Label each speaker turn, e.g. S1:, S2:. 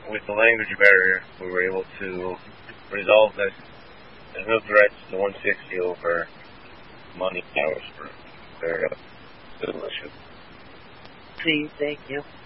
S1: with the language barrier, we were able to resolve this and move the rights to 160 over money hours for their citizenship.
S2: Please, thank you.